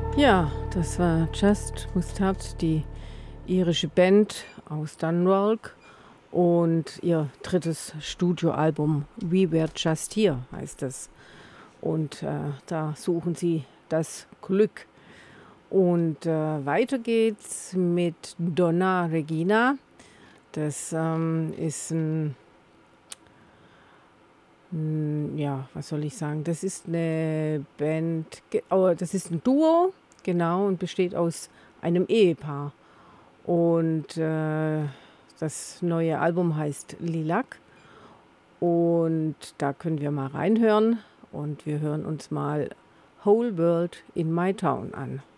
Ja, das war Just Mustard, die irische Band aus Dundalk und ihr drittes Studioalbum We Were Just Here heißt es. Und da suchen sie das Glück. Und weiter geht's mit Donna Regina. Das ist ja, was soll ich sagen? Das ist eine Band, oh, das ist ein Duo, genau, und besteht aus einem Ehepaar. Und das neue Album heißt Lilac. Und da können wir mal reinhören. Und wir hören uns mal Whole World in My Town an.